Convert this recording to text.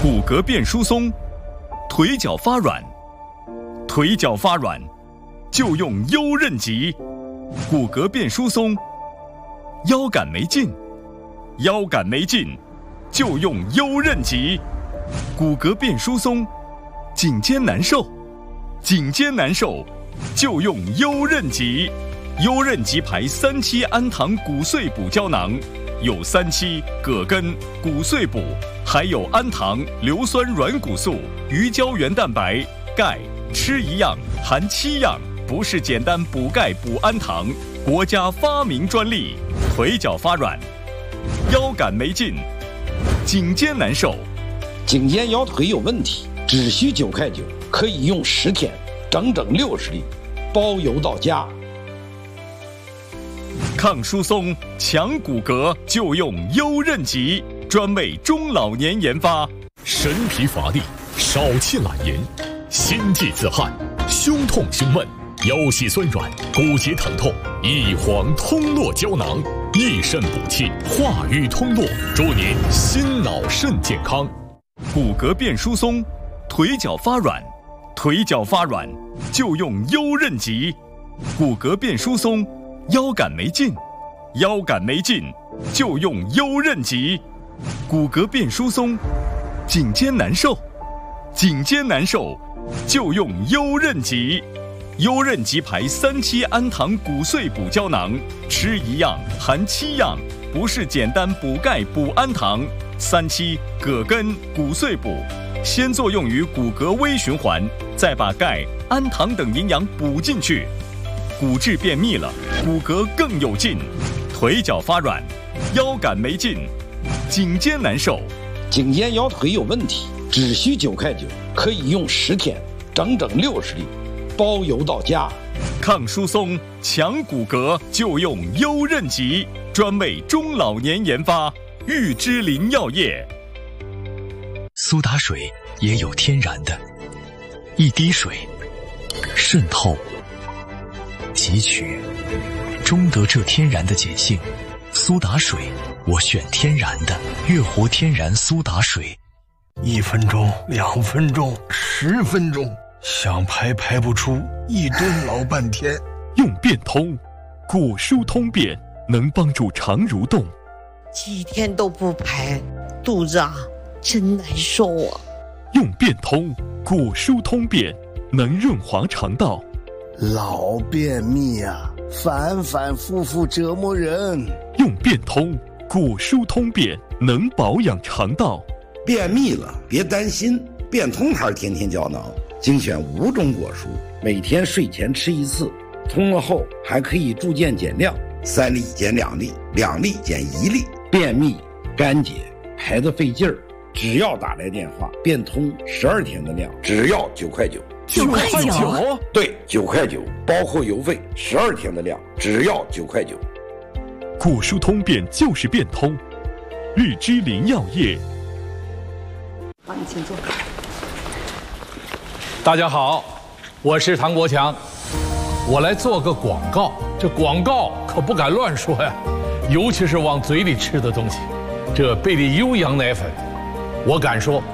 骨骼变疏松，腿脚发软，腿脚发软就用优韧极；骨骼变疏松，腰杆没劲，腰杆没劲就用优韧极；骨骼变疏松，颈肩难受，颈肩难受就用优韧极。优韧极牌3期氨糖骨碎补胶囊，有3期葛根、骨碎补，还有氨糖、硫酸软骨素、鱼胶原蛋白、钙，吃一样含7样，不是简单补钙补氨糖，国家发明专利。腿脚发软，腰杆没劲，颈肩难受， 颈肩腰腿有问题，只需9块9，可以用10天，整整60粒，包邮到家。 抗疏松、强骨骼就用优韧极，专为中老年研发。 神疲乏力，少气懒言，心悸自汗，胸痛胸闷，腰膝酸软，骨节疼痛，益黄通络胶囊，益肾补气，化瘀通络，祝您心脑肾健康。 骨骼变疏松，腿脚发软，腿脚发软就用优韧极；骨骼变疏松，腰杆没劲，腰杆没劲就用优韧极；骨骼变疏松，颈肩难受，颈肩难受就用优韧极。优韧极牌3期氨糖骨碎补胶囊，吃一样含7样，不是简单补钙补氨糖。3期葛根骨碎补，先作用于骨骼微循环，再把钙、氨糖等营养补进去，骨质变密了，骨骼更有劲。腿脚发软，腰杆没劲，颈肩难受， 颈肩腰腿有问题，只需9块9，可以用10天，整整60粒，包邮到家。 抗疏松、强骨骼就用优韧极，专为中老年研发。玉芝林药业。 苏打水也有天然的，一滴水渗透汲取，终得这天然的碱性。苏打水，我选天然的，月活天然苏打水。 1分钟、2分钟、10分钟，想排排不出，一蹲老半天。 用变通，骨疏通便，能帮助肠蠕动。 几天都不排，肚子真难受啊！ 用变通，骨疏通便，能润滑肠道。 老便秘啊，反反复复折磨人。 用变通，骨疏通便，能保养肠道。 便秘了别担心，变通牌天天胶囊精选5种果蔬，每天睡前吃1次，通了后还可以逐渐减量，3粒减2粒，2粒减1粒。便秘、干结、排得费劲儿，只要打来电话，变通12天的量，只要9块9。 9块9？ 对，9块9，包括邮费，12天的量，只要9块9。 骨疏通便就是变通，玉芝林药业。 好，你请坐。 大家好，我是唐国强，我来做个广告。这广告可不敢乱说呀，尤其是往嘴里吃的东西。这贝利优羊奶粉，我敢说